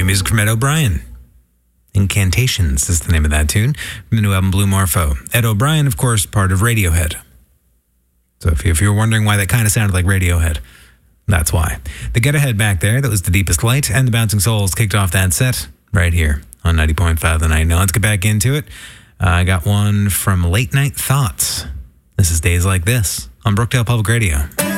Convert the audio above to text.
New music from Ed O'Brien. Incantations is the name of that tune from the new album Blue Morpho. Ed O'Brien, of course, part of Radiohead. So if you're wondering why that kind of sounded like Radiohead, that's why. The Get Ahead back there, that was The Deepest Light, and The Bouncing Souls kicked off that set right here on 90.5 The Night. Now let's get back into it. I got one from Late Night Thoughts. This is Days Like This on Brookdale Public Radio.